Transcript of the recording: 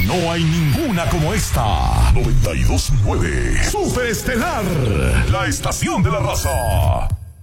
No hay ninguna como esta. 92.9 Superestelar, la estación de la raza.